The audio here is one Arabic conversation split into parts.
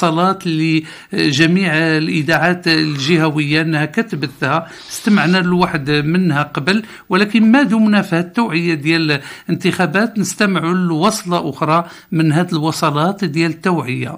وصلات لجميع الإذاعات الجهوية أنها كتبثها، استمعنا لواحد منها قبل، ولكن ما دمنا في التوعية ديال الانتخابات نستمعوا لوصلة أخرى من هذه الوصلات ديال التوعية.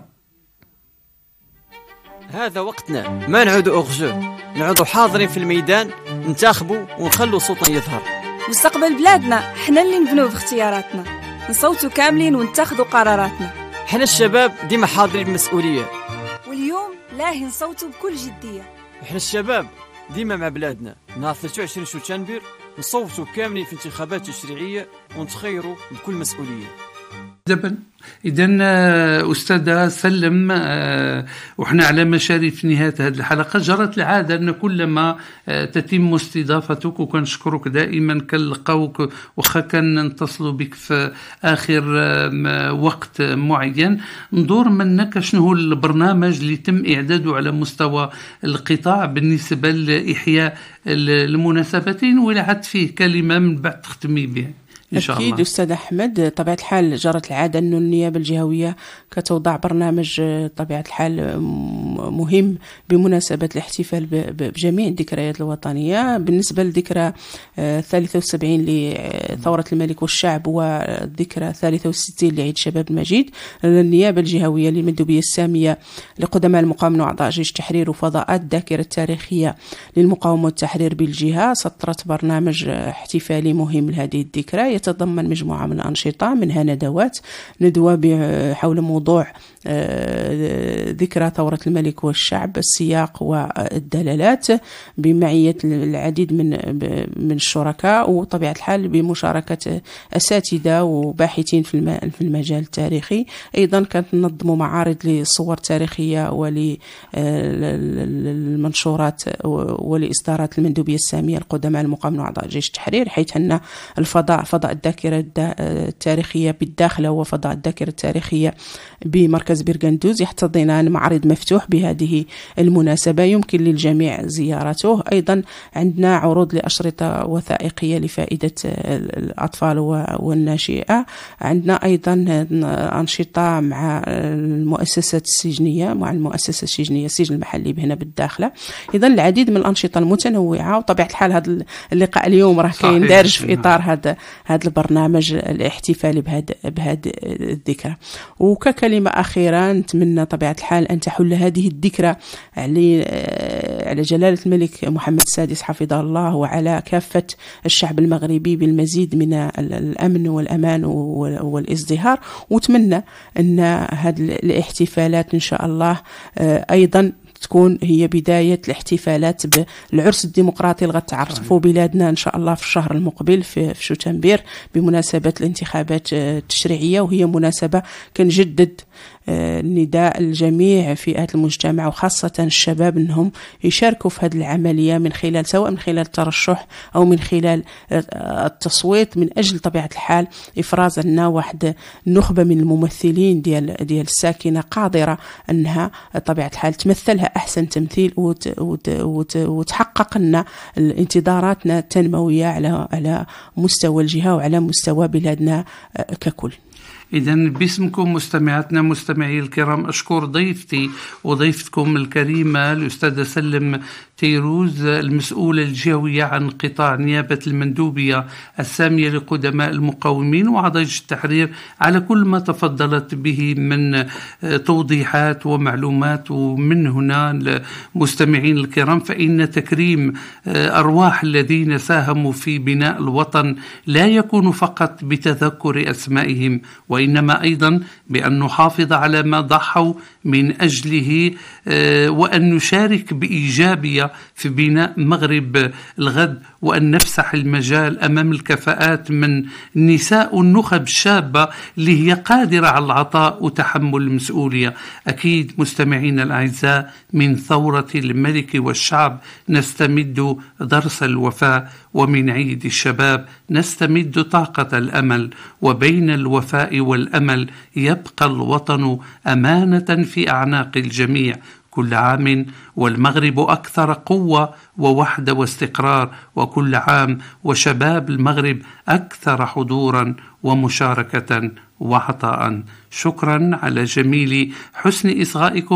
هذا وقتنا، ما نعود أغجو، نعود حاضرين في الميدان، ننتخبوا ونخلوا صوتنا يظهر. مستقبل بلادنا حنا اللي نبنوه باختياراتنا، نصوتوا كاملين ونتخذوا قراراتنا. حنا الشباب ديما حاضرين بمسؤولية، واليوم لاهي نصوتوا بكل جدية. حنا الشباب ديما مع بلادنا. نهار 23 شتنبر نصوتوا كاملين في انتخابات تشريعية ونتخيروا بكل مسؤولية. إذن أستاذة سلم، وإحنا على مشارف نهاية هذه الحلقة. جرت العادة أن كلما تتم استضافتك وكنشكرك دائما كنلقاوك وخا كنتصلوا بك في آخر وقت معين، ندور منك شنو هو البرنامج اللي تم إعداده على مستوى القطاع بالنسبة لإحياء المناسبتين، وإلا عاد فيه كلمة من بعد تختمي بها إن شاء الله. أكيد أستاذ أحمد، طبيعة الحال جرت العادة أن النيابة الجهوية كتوضع برنامج طبيعة الحال مهم بمناسبة الاحتفال بجميع الذكريات الوطنية. بالنسبة للذكرى 73 لثورة الملك والشعب والذكرى 63 لعيد الشباب المجيد، النيابة الجهوية للمندوبية السامية لقدماء المقاومين وأعضاء جيش التحرير وفضاءات الذاكرة التاريخية للمقاومة والتحرير بالجهة سطرت برنامج احتفالي مهم لهذه الذكرى، يتضمن مجموعة من الأنشطة، منها ندوة حول موضوع ذكرى ثورة الملك والشعب، السياق والدلالات، بمعية العديد من الشركاء، وطبيعة الحال بمشاركة أساتذة وباحثين في المجال التاريخي. أيضا كانت ننظم معارض للصور التاريخية وللمنشورات ولإصدارات المندوبية السامية لقدماء المقاومين وأعضاء جيش التحرير، حيث أن فضاء الذاكرة التاريخية بالداخل وفضاء الذاكرة التاريخية بمركز بيرغندوز يحتضنان معرض مفتوح بهذه المناسبة يمكن للجميع زيارته. أيضا عندنا عروض لأشرطة وثائقية لفائدة الأطفال والناشئة. عندنا أيضا أنشطة مع المؤسسات السجنية، السجن المحلي هنا بالداخلة. إذن العديد من الأنشطة المتنوعة، وطبيعة الحال هذا اللقاء اليوم راه كاين دارج في إطار هذا البرنامج الاحتفالي بهذه الذكرى. وككلمة أخيرة نتمنى طبيعة الحال أن تحل هذه الذكرى على جلالة الملك محمد السادس حفظه الله وعلى كافة الشعب المغربي بالمزيد من الأمن والأمان والازدهار. وتمنى أن هذه الاحتفالات إن شاء الله أيضا تكون هي بداية الاحتفالات بالعرس الديمقراطي اللي غتعرفوا بلادنا إن شاء الله في الشهر المقبل في شتنبر بمناسبة الانتخابات التشريعية. وهي مناسبة كنجدد نداء الجميع فئات المجتمع وخاصة الشباب أنهم يشاركوا في هذه العملية سواء من خلال الترشح أو من خلال التصويت، من أجل طبيعة الحال إفراز لنا واحد النخبة من الممثلين ديال الساكنة قادرة أنها طبيعة الحال تمثلها أحسن تمثيل وتحقق لنا انتظاراتنا التنموية على مستوى الجهة وعلى مستوى بلادنا ككل. إذن باسمكم مستمعاتنا مستمعي الكرام أشكر ضيفتي وضيفتكم الكريمة الأستاذة سلم تيروز، المسؤولة الجهوية عن قطاع نيابة المندوبية السامية لقدماء المقاومين وأعضاء جيش التحرير، على كل ما تفضلت به من توضيحات ومعلومات. ومن هنا المستمعين الكرام، فإن تكريم أرواح الذين ساهموا في بناء الوطن لا يكون فقط بتذكر أسمائهم، وإنما أيضا بأن نحافظ على ما ضحوا من أجله، وأن نشارك بإيجابية في بناء مغرب الغد، وأن نفسح المجال أمام الكفاءات من النساء والنخب الشابة اللي هي قادرة على العطاء وتحمل المسؤولية. أكيد مستمعين الأعزاء، من ثورة الملك والشعب نستمد درس الوفاء، ومن عيد الشباب نستمد طاقة الأمل، وبين الوفاء والأمل يبقى الوطن أمانة في أعناق الجميع. كل عام والمغرب أكثر قوة ووحدة واستقرار، وكل عام وشباب المغرب أكثر حضورا ومشاركة وعطاء. شكرا على جميل حسن إصغائكم.